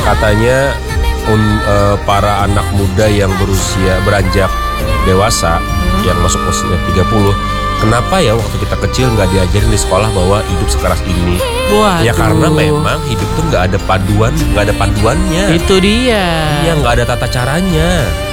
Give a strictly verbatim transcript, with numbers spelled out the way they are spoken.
katanya un, uh, para anak muda yang berusia beranjak dewasa hmm. yang masuk usia tiga puluh, kenapa ya waktu kita kecil nggak diajarin di sekolah bahwa hidup sekeras ini? Waduh. Ya karena memang hidup tuh nggak ada paduan, nggak ada panduannya. Itu dia. Iya, nggak ada tata caranya.